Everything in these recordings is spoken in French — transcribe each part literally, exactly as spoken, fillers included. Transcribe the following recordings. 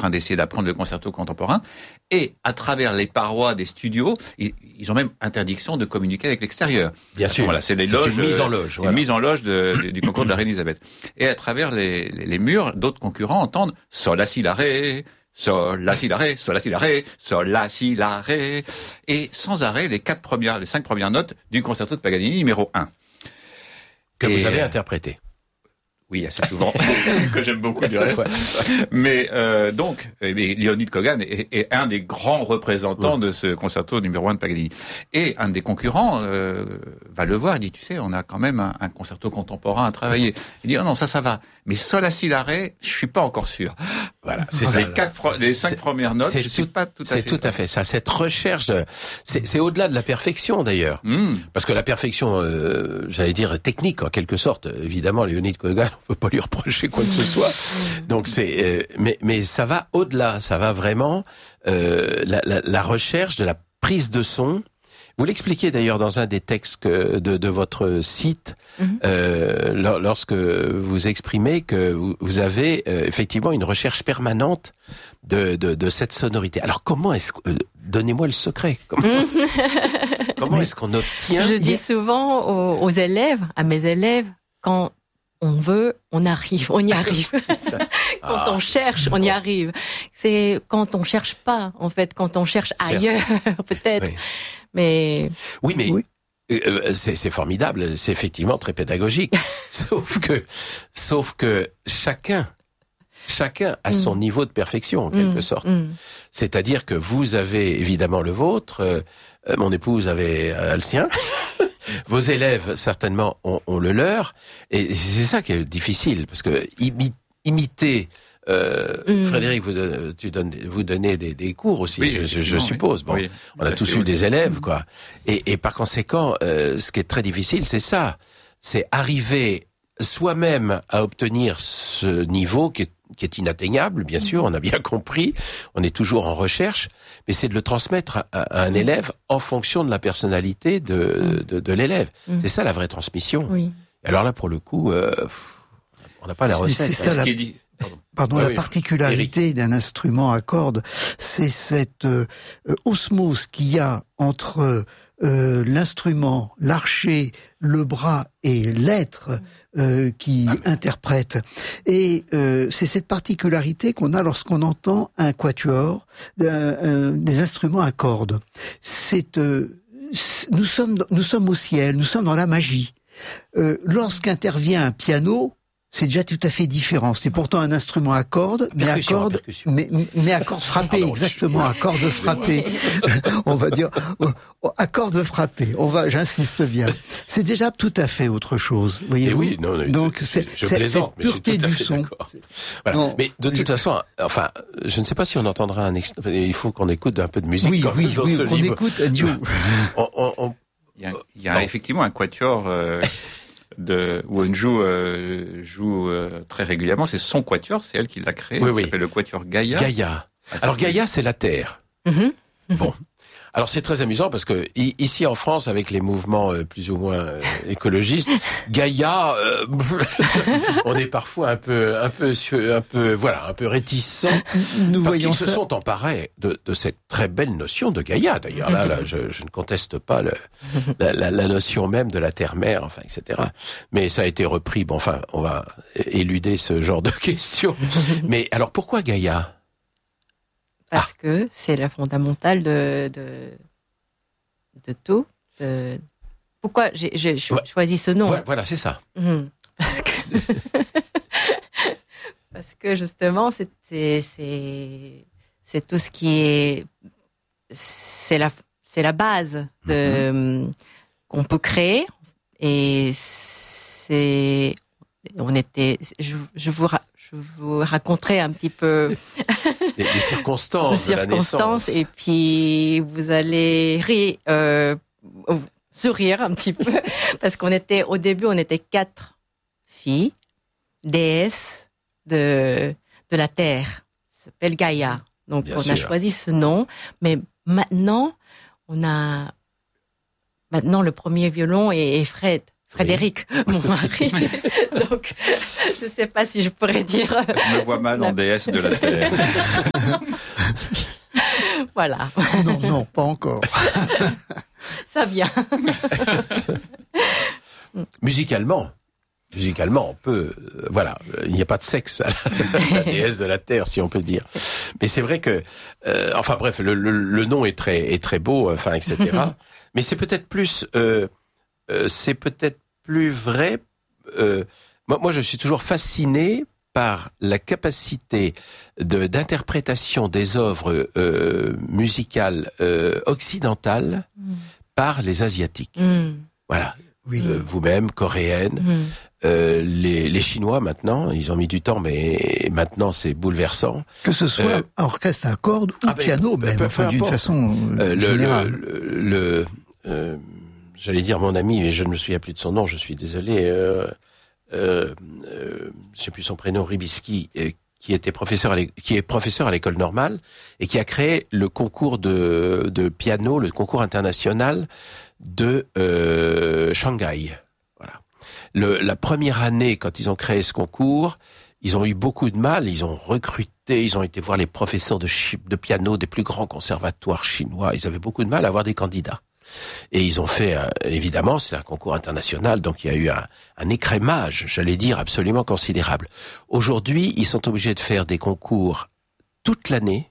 train d'essayer d'apprendre le concerto contemporain. Et à travers les parois des studios, ils, ils ont même interdiction de communiquer avec l'extérieur. Bien sûr. Voilà, c'est les c'est loges, une mise en loge. une Voilà. mise en loge de, de, du concours de la reine Elisabeth. Et à travers les, les, les murs, d'autres concurrents entendent sol la si la ré, sol la si la ré, sol la si la ré, sol la si la ré, et sans arrêt les quatre premières, les cinq premières notes du concerto de Paganini numéro un. Que et vous avez interprété. Oui, assez souvent, que j'aime beaucoup du reste. Mais euh, donc, eh Léonid Kogan est, est un des grands représentants oui. de ce concerto numéro un de Paganini. Et un des concurrents euh, va le voir, il dit, tu sais, on a quand même un, un concerto contemporain à travailler. Il dit, oh non, ça, ça va. Mais sol la si la ré, je suis pas encore sûr. Voilà, c'est les ça. Quatre, les cinq premières notes, je tout, suis pas tout à c'est fait. C'est tout à fait ça. Cette recherche, de, c'est, c'est au-delà de la perfection d'ailleurs, mm. parce que la perfection, euh, j'allais dire technique en quelque sorte. Évidemment, Léonid Kogan, on peut pas lui reprocher quoi que ce soit. Donc c'est, euh, mais mais ça va au-delà. Ça va vraiment euh, la, la, la recherche de la prise de son. Vous l'expliquez d'ailleurs dans un des textes que, de, de votre site, mm-hmm. euh, lorsque vous exprimez que vous, vous avez euh, effectivement une recherche permanente de, de, de cette sonorité. Alors comment est-ce que... Euh, donnez-moi le secret. Comment, comment est-ce qu'on obtient... Je dis souvent aux, aux élèves, à mes élèves, quand on veut, on arrive, on y arrive. quand ah. on cherche, on y arrive. C'est quand on cherche pas, en fait, quand on cherche Certes. ailleurs, peut-être. Oui. Mais oui, mais oui. Euh, c'est, c'est formidable, c'est effectivement très pédagogique. sauf que, sauf que chacun, chacun a mm. son niveau de perfection en quelque mm. sorte. Mm. C'est-à-dire que vous avez évidemment le vôtre, euh, mon épouse avait euh, le sien. Vos élèves, certainement, ont, ont le leur. Et c'est ça qui est difficile, parce que imi- imiter... Euh, mmh. Frédéric, vous, tu donnes, vous donnez des, des cours aussi, oui, je, je, je suppose. Oui. Bon, oui. on a tous eu des élèves, quoi. Et, et par conséquent, euh, ce qui est très difficile, c'est ça. C'est arriver soi-même à obtenir ce niveau qui est, qui est inatteignable, bien sûr, on a bien compris. On est toujours en recherche, mais c'est de le transmettre à, à un élève en fonction de la personnalité de, de, de l'élève. Mmh. C'est ça la vraie transmission. Oui. Alors là, pour le coup, euh, on n'a pas la recette. C'est, c'est ça, la... dit... Pardon, Pardon oui, la oui, particularité Eric. d'un instrument à cordes, c'est cette euh, osmose qu'il y a entre euh, l'instrument, l'archet, le bras et l'être euh, qui ah, interprète. Et euh, c'est cette particularité qu'on a lorsqu'on entend un quatuor, un, un, des instruments à cordes. C'est, euh, nous sommes, nous sommes au ciel, nous sommes dans la magie. Euh, lorsqu'intervient un piano, c'est déjà tout à fait différent. C'est pourtant un instrument à cordes, mais à cordes, mais, mais à cordes frappées, Pardon, exactement, à cordes frappées. On va dire, à cordes frappées. On va, j'insiste bien. C'est déjà tout à fait autre chose. Voyez-vous. Oui, non, non, donc je, c'est, je c'est plaisante, cette pureté du son. Voilà. Non, mais de toute je... façon, enfin, je ne sais pas si on entendra un extrait. Il faut qu'on écoute un peu de musique. Oui, quand oui, même dans oui, ce qu'on livre. écoute. Adieu. on, on, on... Il y a, il y a effectivement un quatuor. Euh... De, où on joue, euh, joue euh, très régulièrement, c'est son quatuor, c'est elle qui l'a créé, oui, il oui. s'appelle le quatuor Gaïa. Gaïa. Ah, Alors Gaïa, c'est la Terre. Mm-hmm. Bon. Alors c'est très amusant parce que ici en France, avec les mouvements euh, plus ou moins euh, écologistes, Gaïa, euh, on est parfois un peu, un peu, un peu, voilà, un peu réticent. Nous parce voyons qu'ils ça. se sont emparés de, de cette très belle notion de Gaïa. D'ailleurs, là, là, je, je ne conteste pas le, la, la, la notion même de la terre-mère, enfin, et cetera. Mais ça a été repris. Bon, enfin, on va éluder ce genre de questions. Mais alors, pourquoi Gaïa? Parce ah. que c'est la fondamentale de, de, de tout. De... Pourquoi j'ai, j'ai cho- ouais. choisi ce nom? Voilà, voilà c'est ça. Mmh. Parce que, parce que justement, c'est, c'est, c'est, c'est tout ce qui est... C'est la, c'est la base de, mmh. qu'on peut créer. Et c'est... On était... Je, je vous... Je vous raconterai un petit peu les, les circonstances, les de circonstances la naissance. Et puis vous allez rire, euh, sourire un petit peu parce qu'on était au début, on était quatre filles, déesses de de la terre, ça s'appelle Gaïa. Donc Bien on sûr. a choisi ce nom, mais maintenant on a maintenant le premier violon est, est Fred. Frédéric, oui. Mon mari. Donc, je ne sais pas si je pourrais dire... Je me vois mal la... en déesse de la terre. Voilà. Non, non, pas encore. Ça vient. Musicalement, musicalement, on peut, euh, voilà, il n'y a pas de sexe à la, la déesse de la terre, si on peut dire. Mais c'est vrai que, euh, enfin bref, le, le, le nom est très, est très beau, enfin, et cetera. Mais c'est peut-être plus, euh, euh, c'est peut-être plus vrai. Euh, moi, moi, je suis toujours fasciné par la capacité de, d'interprétation des œuvres euh, musicales euh, occidentales mm. par les Asiatiques. Mm. Voilà. Oui. Euh, vous-même, coréenne, mm. euh, les, les Chinois maintenant, ils ont mis du temps, mais maintenant c'est bouleversant. Que ce soit euh, orchestre à cordes ou ah, piano, ben, même, peu, enfin, peu d'une façon euh, générale. Le, le, le euh, j'allais dire mon ami, mais je ne me souviens plus de son nom, je suis désolé. Euh, Euh, euh, je sais plus son prénom, Rybisky, euh, qui était professeur, à qui est professeur à l'école normale et qui a créé le concours de, de piano, le concours international de euh, Shanghai. Voilà. Le, la première année, quand ils ont créé ce concours, ils ont eu beaucoup de mal. Ils ont recruté, ils ont été voir les professeurs de, de piano des plus grands conservatoires chinois. Ils avaient beaucoup de mal à avoir des candidats. Et ils ont fait, euh, évidemment, c'est un concours international, donc il y a eu un, un écrémage, j'allais dire, absolument considérable. Aujourd'hui, ils sont obligés de faire des concours toute l'année,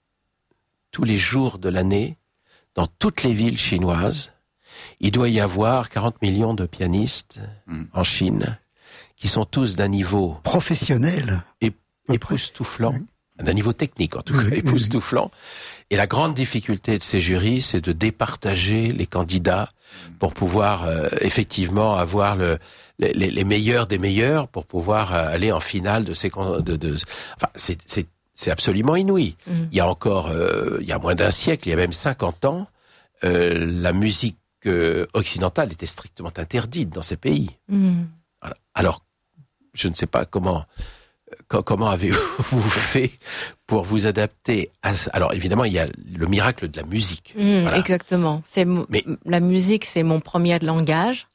tous les jours de l'année, dans toutes les villes chinoises. Il doit y avoir quarante millions de pianistes mmh. en Chine, qui sont tous d'un niveau... professionnel. Ép- époustouflant. Oui. D'un niveau technique, en tout cas, oui, époustouflant. Oui, oui. Et la grande difficulté de ces jurys, c'est de départager les candidats pour pouvoir euh, effectivement avoir le, les, les meilleurs des meilleurs pour pouvoir euh, aller en finale de ces... De, de, enfin, c'est, c'est, c'est absolument inouï. Mm. Il y a encore, euh, il y a moins d'un siècle, il y a même cinquante ans, euh, la musique euh, occidentale était strictement interdite dans ces pays. Mm. Voilà. Alors, je ne sais pas comment... Comment avez-vous fait pour vous adapter à ça? Alors évidemment, il y a le miracle de la musique. Mmh, voilà. Exactement. C'est Mais... la musique, c'est mon premier langage.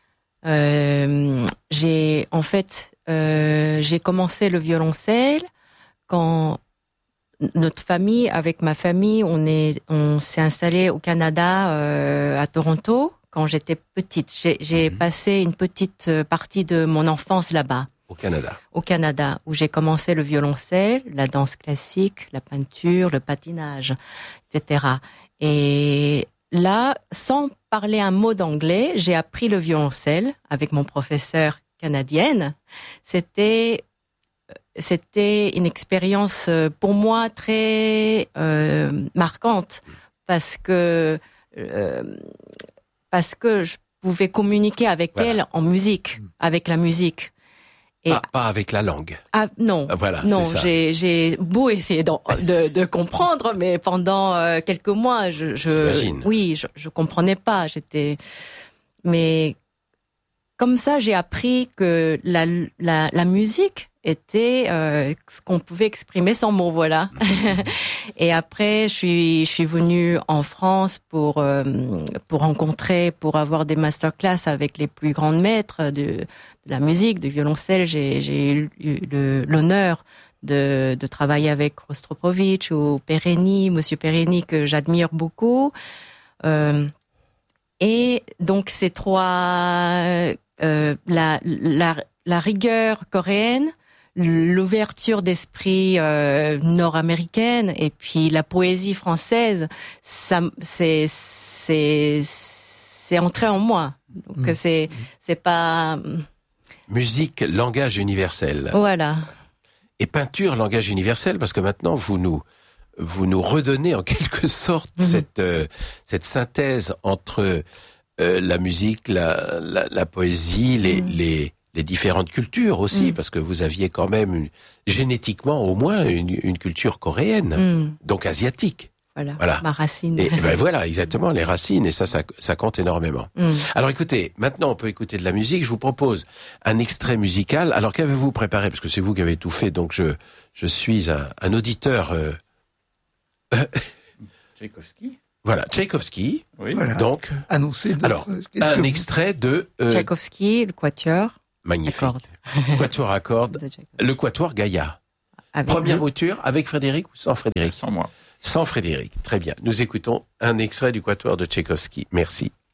Euh, j'ai en fait, euh, j'ai commencé le violoncelle quand notre famille, avec ma famille, on est, on s'est installé au Canada, euh, à Toronto, quand j'étais petite. J'ai, j'ai mmh. passé une petite partie de mon enfance là-bas. Au Canada. Au Canada, où j'ai commencé le violoncelle, la danse classique, la peinture, le patinage, et cetera. Et là, sans parler un mot d'anglais, j'ai appris le violoncelle avec mon professeur canadienne. C'était, c'était une expérience pour moi très euh, marquante parce que euh, parce que je pouvais communiquer avec voilà. elle en musique, avec la musique. Et ah, pas avec la langue. Ah non, voilà, non, c'est ça. j'ai j'ai beau essayer de, de, de comprendre, mais pendant euh, quelques mois, je, je oui, je, je comprenais pas. J'étais, mais comme ça, j'ai appris que la la, la musique était euh, ce qu'on pouvait exprimer sans mots, voilà. Et après, je suis je suis venue en France pour euh, pour rencontrer, pour avoir des masterclass avec les plus grands maîtres de, de la musique, de violoncelle. J'ai j'ai eu le, l'honneur de de travailler avec Rostropovitch ou Pereni, Monsieur Pereni que j'admire beaucoup. Euh, et donc ces trois euh, la la la rigueur coréenne, l'ouverture d'esprit euh, nord-américaine et puis la poésie française, ça c'est c'est c'est entré en moi. Donc mmh. c'est c'est pas musique, langage universel. Voilà. Et peinture, langage universel, parce que maintenant vous nous vous nous redonnez en quelque sorte mmh. cette euh, cette synthèse entre euh, la musique, la la, la poésie, les mmh. les les différentes cultures aussi, mmh. parce que vous aviez quand même une, génétiquement au moins une, une culture coréenne, mmh. donc asiatique. Voilà, voilà, ma racine. Et ben voilà, exactement, les racines, et ça, ça, ça compte énormément. Mmh. Alors écoutez, maintenant on peut écouter de la musique. Je vous propose un extrait musical. Alors qu'avez-vous préparé? Parce que c'est vous qui avez tout fait, donc je, je suis un, un auditeur... Euh... Tchaïkovski. Voilà, Tchaïkovski. Oui. Voilà. Donc, annoncer notre... alors, Qu'est-ce un que extrait de... Euh, Tchaïkovski, le quatuor. magnifique. À cordes. Quatuor à cordes. Le quatuor Gaïa. Avec Première le- mouture avec Frédéric ou sans Frédéric? Sans moi. Sans Frédéric. Très bien. Nous écoutons un extrait du quatuor de Tchaïkovski. Merci.